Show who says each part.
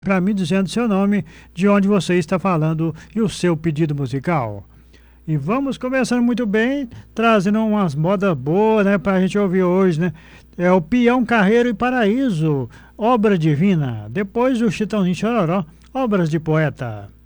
Speaker 1: para mim dizendo seu nome, de onde você está falando e o seu pedido musical. E vamos começando muito bem, trazendo umas modas boas, né, pra gente ouvir hoje, né? É o Peão Carreiro e Paraíso, Obra Divina. Depois o Chitãozinho Chororó, Obras de Poeta.